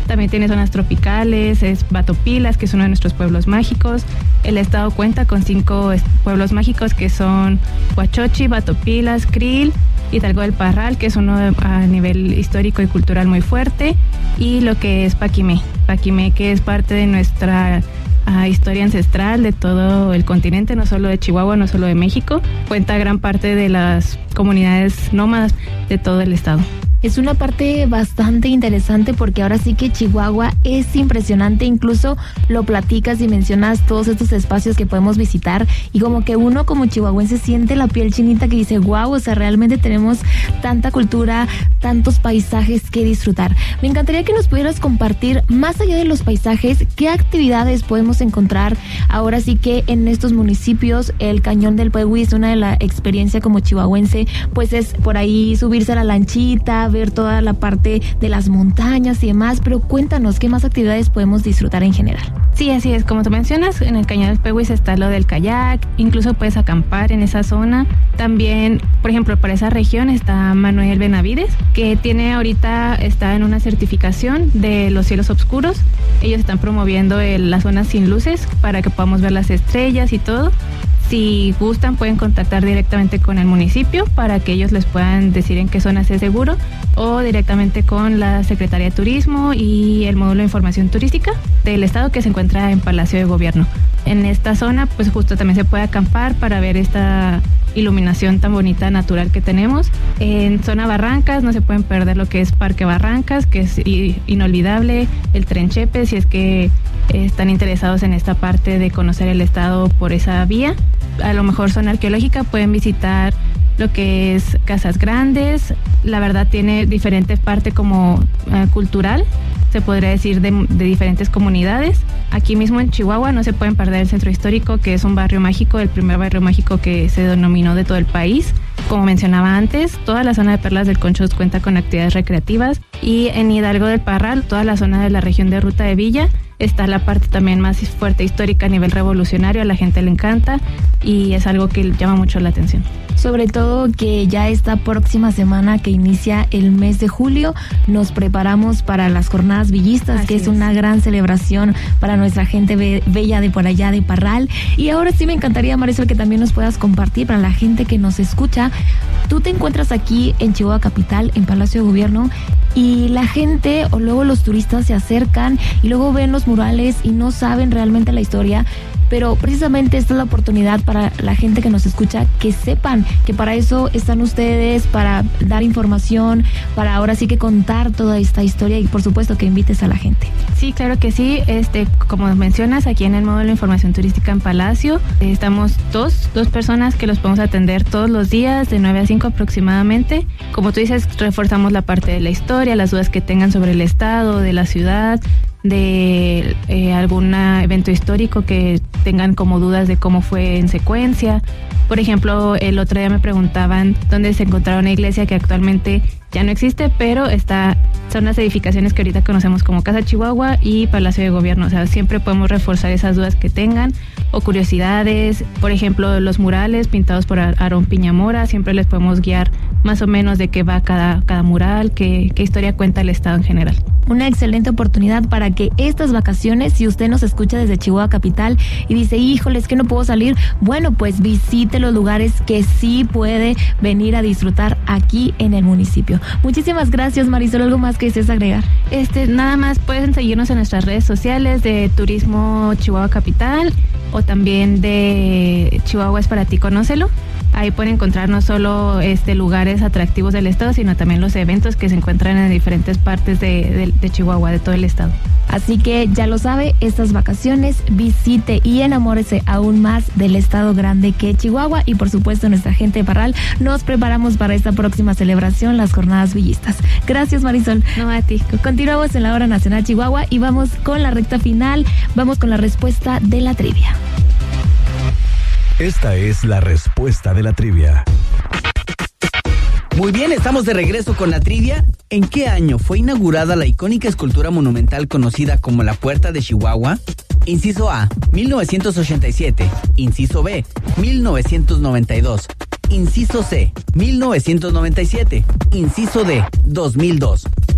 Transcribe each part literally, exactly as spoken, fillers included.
También tiene zonas tropicales, es Batopilas, que es uno de nuestros pueblos mágicos. El estado cuenta con cinco pueblos mágicos que son Huachochi, Batopilas, Cril, Hidalgo del Parral, que es uno a nivel histórico y cultural muy fuerte, y lo que es Paquimé. Paquimé, que es parte de nuestra uh, historia ancestral de todo el continente, no solo de Chihuahua, no solo de México. Cuenta gran parte de las comunidades nómadas de todo el estado. Es una parte bastante interesante porque ahora sí que Chihuahua es impresionante, incluso lo platicas y mencionas todos estos espacios que podemos visitar y como que uno como chihuahuense siente la piel chinita que dice wow, o sea, realmente tenemos tanta cultura, tantos paisajes que disfrutar. Me encantaría que nos pudieras compartir, más allá de los paisajes, qué actividades podemos encontrar ahora sí que en estos municipios. El Cañón del Pehuis, una de la experiencia como chihuahuense, pues es por ahí subirse a la lanchita, ver toda la parte de las montañas y demás, pero cuéntanos, ¿qué más actividades podemos disfrutar en general? Sí, así es, como tú mencionas, en el Cañón del Pehuis está lo del kayak, incluso puedes acampar en esa zona. También, por ejemplo, para esa región está Manuel Benavides, que tiene ahorita, está en una certificación de los cielos oscuros. Ellos están promoviendo el, las zonas sin luces para que podamos ver las estrellas y todo. Si gustan, pueden contactar directamente con el municipio para que ellos les puedan decir en qué zonas es seguro, o directamente con la Secretaría de Turismo y el módulo de información turística del estado, que se encuentra en Palacio de Gobierno. En esta zona, pues justo también se puede acampar para ver esta iluminación tan bonita natural que tenemos. En zona Barrancas no se pueden perder lo que es Parque Barrancas, que es inolvidable, el Tren Chepe, si es que están interesados en esta parte de conocer el estado por esa vía. A lo mejor zona arqueológica pueden visitar lo que es Casas Grandes. La verdad tiene diferentes partes como uh, cultural, se podría decir, de, de diferentes comunidades. Aquí mismo en Chihuahua no se pueden perder el Centro Histórico, que es un barrio mágico, el primer barrio mágico que se denominó de todo el país. Como mencionaba antes, toda la zona de Perlas del Conchos cuenta con actividades recreativas, y en Hidalgo del Parral, toda la zona de la región de Ruta de Villa, está la parte también más fuerte histórica a nivel revolucionario. A la gente le encanta y es algo que llama mucho la atención. Sobre todo que ya esta próxima semana que inicia el mes de julio nos preparamos para las jornadas villistas, Así que es, es una gran celebración para nuestra gente be- bella de por allá de Parral. Y ahora sí me encantaría, Marisol, que también nos puedas compartir para la gente que nos escucha. Tú te encuentras aquí en Chihuahua Capital, en Palacio de Gobierno, y la gente o luego los turistas se acercan y luego ven los murales y no saben realmente la historia. Pero precisamente esta es la oportunidad para la gente que nos escucha, que sepan que para eso están ustedes, para dar información, para ahora sí que contar toda esta historia, y por supuesto que invites a la gente. Sí, claro que sí. Este, como mencionas, aquí en el módulo de información turística en Palacio, eh, estamos dos, dos personas que los podemos atender todos los días de nueve a cinco aproximadamente. Como tú dices, reforzamos la parte de la historia, las dudas que tengan sobre el estado, de la ciudad, de eh, algún evento histórico que tengan como dudas de cómo fue en secuencia. Por ejemplo, el otro día me preguntaban dónde se encontraba una iglesia que actualmente ya no existe, pero está, son las edificaciones que ahorita conocemos como Casa Chihuahua y Palacio de Gobierno. O sea, siempre podemos reforzar esas dudas que tengan o curiosidades. Por ejemplo, los murales pintados por Aarón Piñamora, siempre les podemos guiar más o menos de qué va cada, cada mural, qué, qué historia cuenta el estado en general. Una excelente oportunidad para que estas vacaciones, si usted nos escucha desde Chihuahua Capital y dice, híjole, es que no puedo salir, bueno, pues visite los lugares que sí puede venir a disfrutar aquí en el municipio. Muchísimas gracias, Marisol. ¿Algo más que desees agregar? Este, nada más, pueden seguirnos en nuestras redes sociales de Turismo Chihuahua Capital, o también de Chihuahua es para ti, conócelo. Ahí pueden encontrar no solo este, lugares atractivos del estado, sino también los eventos que se encuentran en diferentes partes de, de, de Chihuahua, de todo el estado. Así que ya lo sabe, estas vacaciones visite y enamórese aún más del estado grande que Chihuahua, y por supuesto nuestra gente de Parral. Nos preparamos para esta próxima celebración, las jornadas villistas. Gracias, Marisol. No, a ti. Continuamos en la Hora Nacional Chihuahua y vamos con la recta final, vamos con la respuesta de la trivia. Esta es la respuesta de la trivia. Muy bien, estamos de regreso con la trivia. ¿En qué año fue inaugurada la icónica escultura monumental conocida como la Puerta de Chihuahua? Inciso A, mil novecientos ochenta y siete. Inciso B, mil novecientos noventa y dos. Inciso C, mil novecientos noventa y siete. Inciso D, dos mil dos.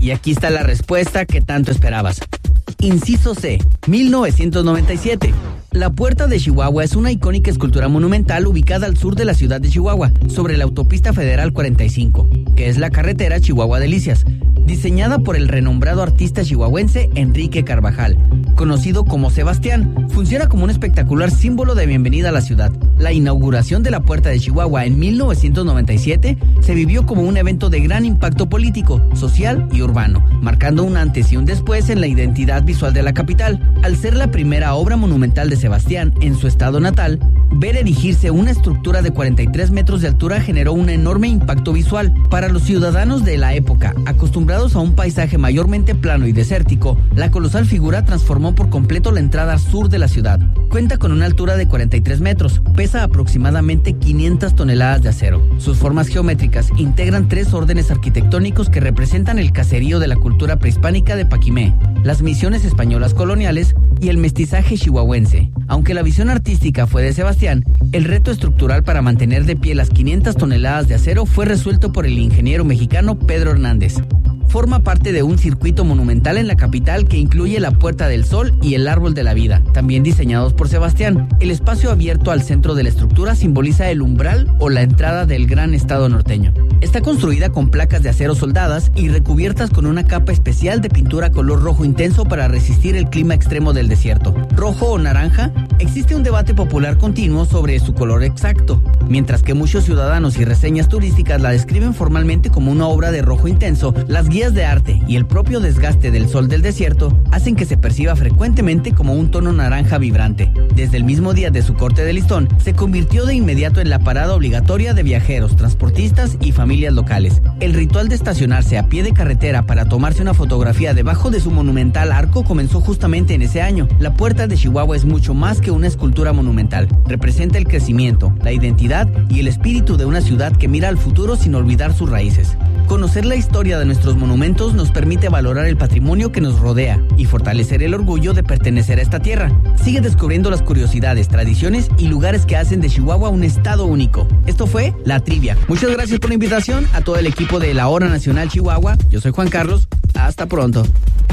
Y aquí está la respuesta que tanto esperabas. Inciso C, mil novecientos noventa y siete. La Puerta de Chihuahua es una icónica escultura monumental ubicada al sur de la ciudad de Chihuahua, sobre la autopista federal cuarenta y cinco, que es la carretera Chihuahua-Delicias, diseñada por el renombrado artista chihuahuense Enrique Carvajal, conocido como Sebastián. Funciona como un espectacular símbolo de bienvenida a la ciudad. La inauguración de la Puerta de Chihuahua en mil novecientos noventa y siete se vivió como un evento de gran impacto político, social y urbano, marcando un antes y un después en la identidad visual de la capital. Al ser la primera obra monumental de Sebastián en su estado natal, ver erigirse una estructura de cuarenta y tres metros de altura generó un enorme impacto visual. Para los ciudadanos de la época, acostumbrados a un paisaje mayormente plano y desértico, la colosal figura transformó por completo la entrada sur de la ciudad. Cuenta con una altura de cuarenta y tres metros, pesa aproximadamente quinientas toneladas de acero. Sus formas geométricas integran tres órdenes arquitectónicos que representan el caserío de la cultura prehispánica de Paquimé, las misiones españolas coloniales y el mestizaje chihuahuense. Aunque la visión artística fue de Sebastián, el reto estructural para mantener de pie las quinientas toneladas de acero fue resuelto por el ingeniero mexicano Pedro Hernández. Forma parte de un circuito monumental en la capital que incluye la Puerta del Sol y el Árbol de la Vida, también diseñados por Sebastián. El espacio abierto al centro de la estructura simboliza el umbral o la entrada del gran estado norteño. Está construida con placas de acero soldadas y recubiertas con una capa especial de pintura color rojo intenso para resistir el clima extremo del desierto. ¿Rojo o naranja? Existe un debate popular continuo sobre su color exacto, mientras que muchos ciudadanos y reseñas turísticas la describen formalmente como una obra de rojo intenso. Las guías de arte y el propio desgaste del sol del desierto hacen que se perciba frecuentemente como un tono naranja vibrante. Desde el mismo día de su corte de listón, se convirtió de inmediato en la parada obligatoria de viajeros, transportistas y familias locales. El ritual de estacionarse a pie de carretera para tomarse una fotografía debajo de su monumental arco comenzó justamente en ese año. La Puerta de Chihuahua es mucho más que una escultura monumental. Representa el crecimiento, la identidad y el espíritu de una ciudad que mira al futuro sin olvidar sus raíces. Conocer la historia de nuestros monumentos nos permite valorar el patrimonio que nos rodea y fortalecer el orgullo de pertenecer a esta tierra. Sigue descubriendo las curiosidades, tradiciones y lugares que hacen de Chihuahua un estado único. Esto fue La Trivia. Muchas gracias por la invitación a todo el equipo de la Hora Nacional Chihuahua. Yo soy Juan Carlos. Hasta pronto.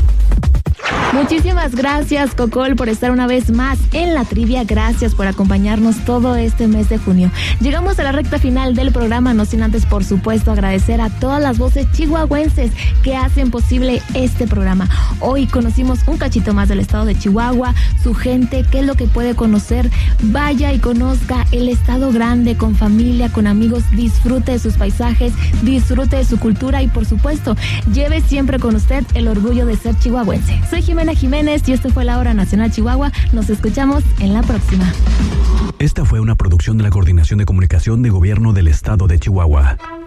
Muchísimas gracias, Cocol, por estar una vez más en La Trivia. Gracias por acompañarnos todo este mes de junio. Llegamos a la recta final del programa, no sin antes, por supuesto, agradecer a todas las voces chihuahuenses que hacen posible este programa. Hoy conocimos un cachito más del estado de Chihuahua, su gente, qué es lo que puede conocer. Vaya y conozca el estado grande, con familia, con amigos, disfrute de sus paisajes, disfrute de su cultura y, por supuesto, lleve siempre con usted el orgullo de ser chihuahuense. Soy Jimena Jiménez y esto fue La Hora Nacional Chihuahua. Nos escuchamos en la próxima. Esta fue una producción de la Coordinación de Comunicación de Gobierno del Estado de Chihuahua.